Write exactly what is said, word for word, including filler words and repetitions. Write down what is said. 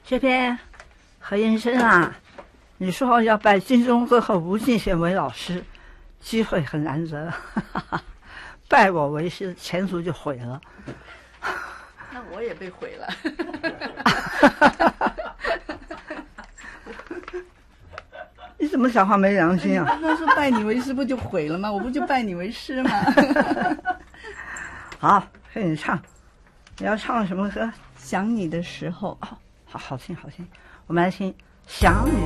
这边何先生啊，你说要拜金钟歌后吴敬贤为老师，机会很难得，拜我为师，前途就毁了。 那我也被毁了。 你怎么讲话没良心啊？ 刚刚说拜你为师不就毁了吗？我不就拜你为师吗？ 好，给你唱，你要唱什么歌？ 想你的时候。 哦，好好听好听，我们来听《想你》。